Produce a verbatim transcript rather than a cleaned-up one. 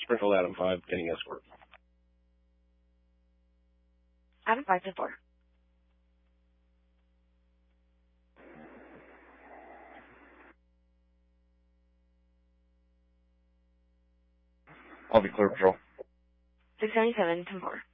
Springfield Adam five, getting escort. Adam five to four. I'll be clear, patrol. six seventy-seven to four.